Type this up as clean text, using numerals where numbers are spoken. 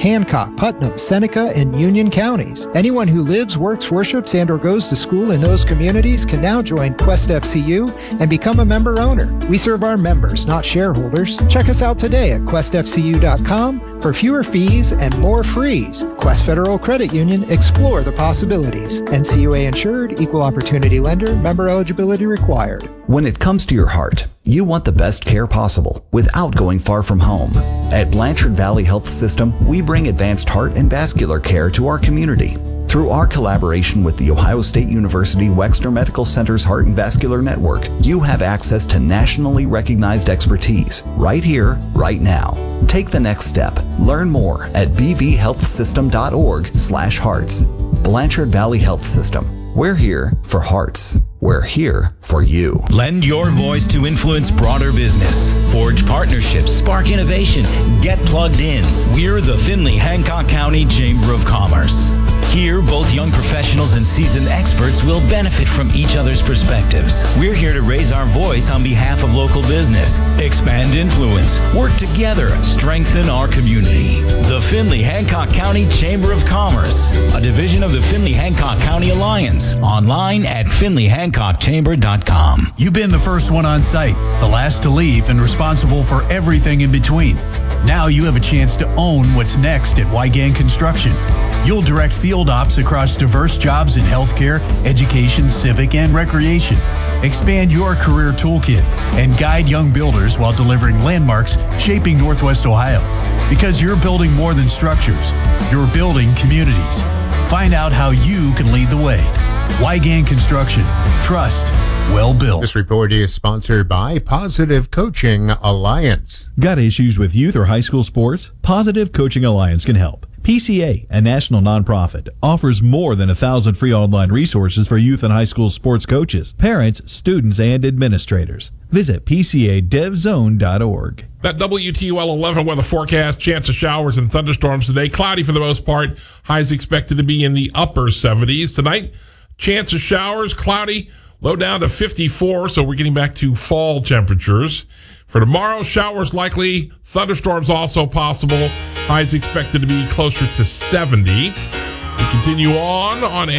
Hancock, Putnam, Seneca, and Union counties. Anyone who lives, works, worships, and or goes to school in those communities can now join Quest FCU and become a member owner. We serve our members, not shareholders. Check us out today at questfcu.com for fewer fees and more frees. Quest Federal Credit Union, explore the possibilities. NCUA insured, equal opportunity lender, member eligibility required. When it comes to your heart, you want the best care possible without going far from home. At Blanchard Valley Health System, we bring advanced heart and vascular care to our community. Through our collaboration with the Ohio State University Wexner Medical Center's Heart and Vascular Network, you have access to nationally recognized expertise right here, right now. Take the next step. Learn more at bvhealthsystem.org/hearts. Blanchard Valley Health System. We're here for hearts. We're here for you. Lend your voice to influence broader business. Forge partnerships, spark innovation, get plugged in. We're the Findlay Hancock County Chamber of Commerce. Here, both young professionals and seasoned experts will benefit from each other's perspectives. We're here to raise our voice on behalf of local business, expand influence, work together, strengthen our community. The Findlay Hancock County Chamber of Commerce, a division of the Findlay Hancock County Alliance. Online at findlayhancockchamber.com. You've been the first one on site, the last to leave, and responsible for everything in between. Now you have a chance to own what's next at Wygan Construction. You'll direct field ops across diverse jobs in healthcare, education, civic, and recreation. Expand your career toolkit and guide young builders while delivering landmarks shaping Northwest Ohio. Because you're building more than structures, you're building communities. Find out how you can lead the way. Wygan Construction. Trust. Well built. This report is sponsored by Positive Coaching Alliance. Got issues with youth or high school sports? Positive Coaching Alliance can help. PCA, a national nonprofit, offers more than 1,000 free online resources for youth and high school sports coaches, parents, students, and administrators. Visit PCADevZone.org. That WTUL 11 weather forecast, chance of showers and thunderstorms today. Cloudy for the most part. Highs expected to be in the upper 70s. Tonight, chance of showers, cloudy, low down to 54, so we're getting back to fall temperatures. For tomorrow, showers likely, thunderstorms also possible. Highs expected to be closer to 70. We continue on